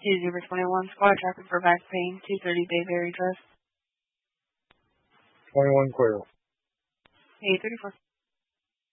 User 21, squad traffic for back pain, 230 Bayberry Drive. 21 clear. 834.